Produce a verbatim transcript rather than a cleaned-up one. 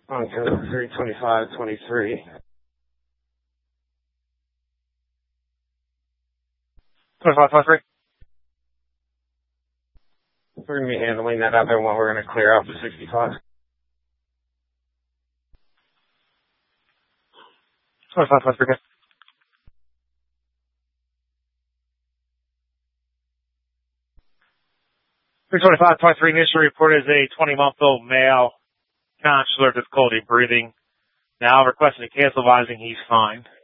On code three twenty-five twenty-three. twenty-five twenty-three. We're going to be handling that other one. We're going to clear out the sixty-five. twenty-five twenty-three. three twenty-five twenty-three initial report is a twenty-month-old male, consular difficulty breathing. Now requesting to cancel, advising he's fine.